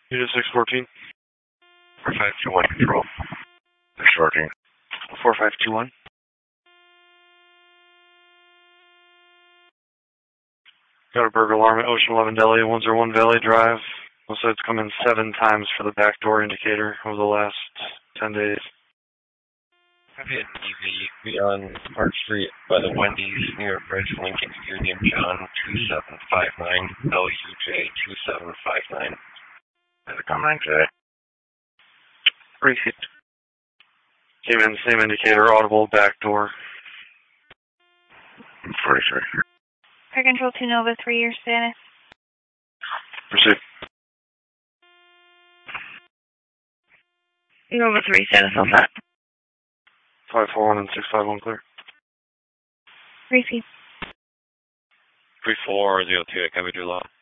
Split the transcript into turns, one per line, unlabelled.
Unit 614.
4521 control. 614.
4521. Got a burglar alarm at Ocean 11 Deli, 101 Valley Drive. Looks like it's come in 7 times for the back door indicator over the last 10 days.
I've hit EV on Park Street by the Wendy's near Bridge Lincoln Stadium, John 2759, LUJ 2759. How's it coming today?
Repeat. Came in, same indicator, audible, back door.
43.
Air Control 2 Nova 3, your status.
Proceed.
Nova 3, status on that.
541 and 651 clear.
Repeat.
3402, copy, do law.